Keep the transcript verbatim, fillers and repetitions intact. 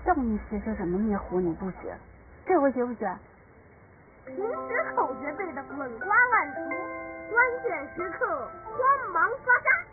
叫你写些什么灭火你不写，这回学不学？ 平时口诀背的滚瓜烂熟，关键时刻慌忙发呆。